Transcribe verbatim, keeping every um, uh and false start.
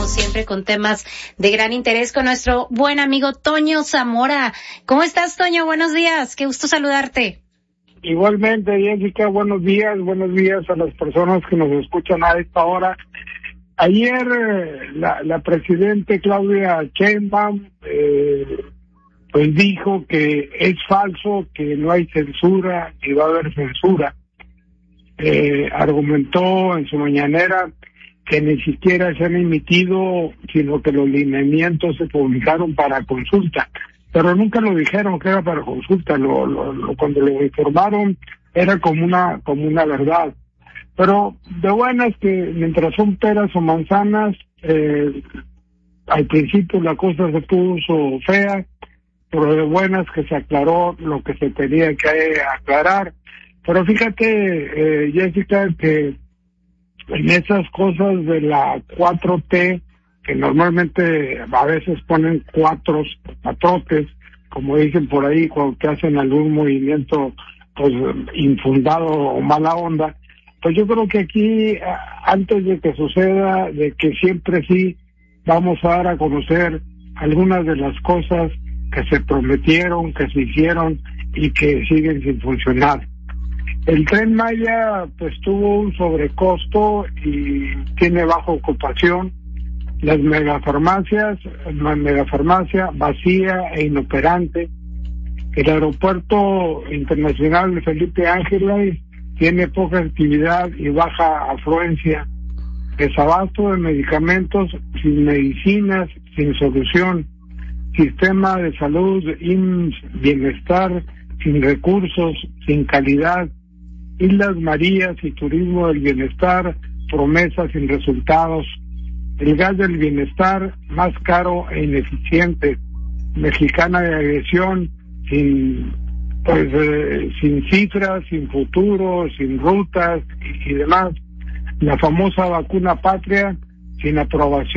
Siempre con temas de gran interés con nuestro buen amigo Toño Zamora. ¿Cómo estás, Toño? Buenos días, qué gusto saludarte. Igualmente, Jessica, buenos días, buenos días a las personas que nos escuchan a esta hora. Ayer la, la presidenta Claudia Sheinbaum eh, pues dijo que es falso, que no hay censura, ni va a haber censura. Eh, argumentó en su mañanera que ni siquiera se han emitido, sino que los lineamientos se publicaron para consulta, pero nunca lo dijeron que era para consulta. Lo, lo, lo cuando lo informaron era como una como una verdad. Pero de buenas que mientras son peras o manzanas, eh, al principio la cosa se puso fea, pero de buenas que se aclaró lo que se tenía que aclarar. Pero fíjate, eh, Jessica, que en esas cosas de la cuatro T, que normalmente a veces ponen cuatros, patrotes, como dicen por ahí, cuando que hacen algún movimiento pues infundado o mala onda, pues yo creo que aquí, antes de que suceda, de que siempre sí vamos a dar a conocer algunas de las cosas que se prometieron, que se hicieron y que siguen sin funcionar. El Tren Maya pues tuvo un sobrecosto y tiene baja ocupación. Las megafarmacias, la megafarmacia vacía e inoperante. El aeropuerto internacional de Felipe Ángeles tiene poca actividad y baja afluencia. Desabasto de medicamentos, sin medicinas, sin solución. Sistema de salud, I M S S, bienestar, sin recursos, sin calidad. Islas Marías y Turismo del Bienestar, promesas sin resultados. El gas del bienestar, más caro e ineficiente. Mexicana de Aviación, sin pues eh, sin cifras, sin futuro, sin rutas y, y demás. La famosa vacuna patria, sin aprobación.